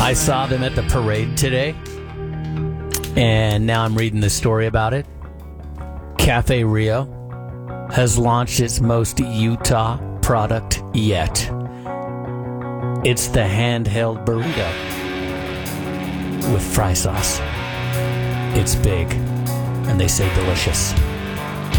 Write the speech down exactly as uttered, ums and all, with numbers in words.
I saw them at the parade today, and now I'm reading the story about it. Cafe Rio has launched its most Utah product yet. It's the handheld burrito with fry sauce. It's big, and they say delicious.